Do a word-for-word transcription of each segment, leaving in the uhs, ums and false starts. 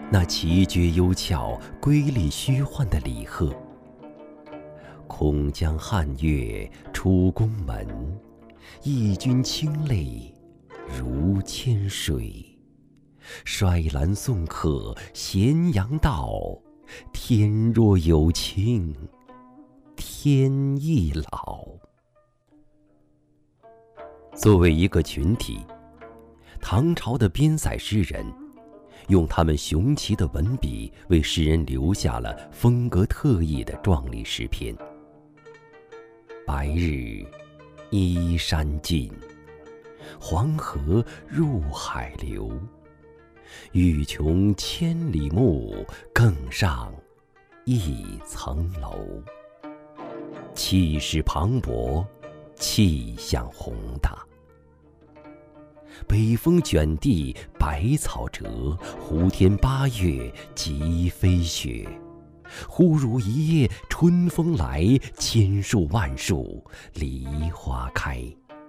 那奇绝幽峭、瑰丽虚幻的李贺。空江汉月出宫门，义军清泪如千水。衰兰送客咸阳道，天若有情天亦老。作为一个群体，唐朝的边塞诗人用他们雄奇的文笔，为世人留下了风格特异的壮丽诗篇。白日依山尽，黄河入海流。欲穷千里目，更上一层楼。气势磅礴，气象宏大。北风卷地，百草折，胡天八月即飞雪。忽如一夜春风来，千树万树梨花开。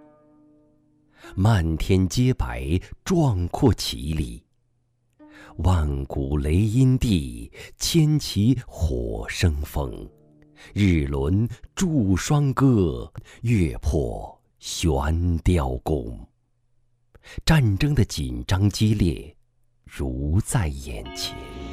漫天皆白，壮阔奇丽。万古雷音地，千骑火生风。日轮祝双歌，月破悬雕弓。战争的紧张激烈，如在眼前。